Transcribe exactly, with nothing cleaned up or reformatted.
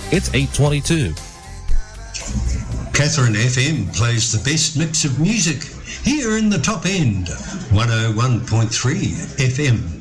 It's eight twenty-two. Catherine F M plays the best mix of music here in the top end, one oh one point three F M.